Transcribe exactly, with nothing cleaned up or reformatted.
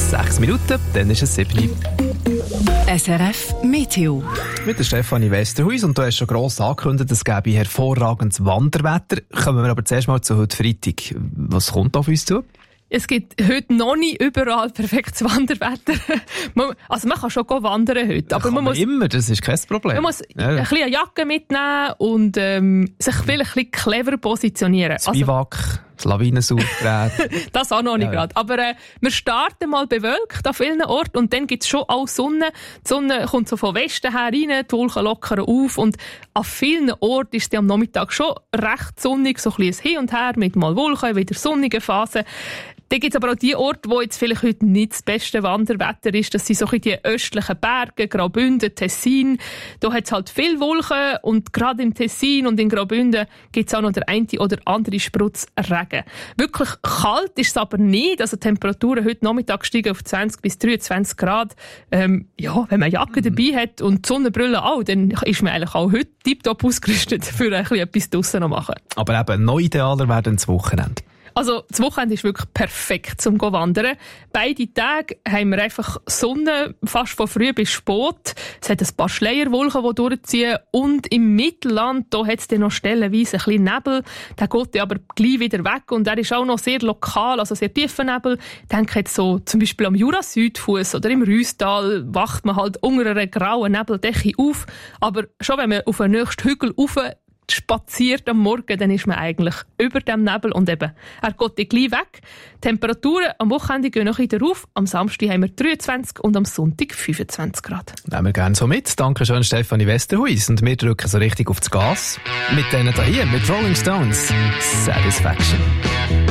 sechs Minuten, dann ist es sieben. S R F Meteo. Mit der Stefanie Westerhuis, und du hast schon gross angekündigt, es gäbe hervorragendes Wanderwetter. Kommen wir aber zuerst mal zu heute Freitag. Was kommt auf uns zu? Es gibt heute noch nicht überall perfektes Wanderwetter. Also man kann schon wandern heute. Aber kann man, man muss immer, das ist kein Problem. Man muss ja. ein bisschen eine Jacke mitnehmen und ähm, sich vielleicht ein bisschen clever positionieren. Das Biwak, also, das Lawinensuchgerät. Das auch noch nicht ja, gerade. Aber äh, wir starten mal bewölkt an vielen Orten und dann gibt es schon auch Sonne. Die Sonne kommt so von Westen her rein, die Wolken lockern auf und an vielen Orten ist es am Nachmittag schon recht sonnig, so ein bisschen hin und her mit mal Wolken, wieder sonnige Phasen. Dann gibt es aber auch die Orte, wo jetzt vielleicht heute nicht das beste Wanderwetter ist. Das sind so die östlichen Berge, Graubünden, Tessin. Da hat es halt viel Wolken und gerade im Tessin und in Graubünden gibt es auch noch der eine oder andere Sprutz Regen. Wirklich kalt ist es aber nicht. Also die Temperaturen heute Nachmittag steigen auf zwanzig bis dreiundzwanzig Grad. Ähm, ja, wenn man Jacke mhm. dabei hat und die Sonnenbrille auch, dann ist man eigentlich auch heute tiptop ausgerüstet, für ein bisschen etwas draussen zu machen. Aber eben, noch idealer wäre das Wochenende. Also, das Wochenende ist wirklich perfekt zum Wandern. Beide Tage haben wir einfach Sonne, fast von früh bis spät. Es hat ein paar Schleierwolken, die durchziehen. Und im Mittelland, da hat es dann noch stellenweise ein bisschen Nebel. Der geht aber gleich wieder weg. Und der ist auch noch sehr lokal, also sehr tiefer Nebel. Ich denke jetzt so, zum Beispiel am Jura-Südfuss oder im Rüstal wacht man halt unter einer grauen Nebeldecke auf. Aber schon wenn man auf den nächsten Hügel rauf spaziert am Morgen, dann ist man eigentlich über dem Nebel und eben, er geht gleich weg. Die Temperaturen am Wochenende gehen noch wieder auf. Am Samstag haben wir dreiundzwanzig und am Sonntag fünfundzwanzig Grad. Nehmen wir gerne so mit. Dankeschön, Stefanie Westerhuis. Und wir drücken so richtig aufs Gas. Mit denen hier, mit Rolling Stones. Satisfaction.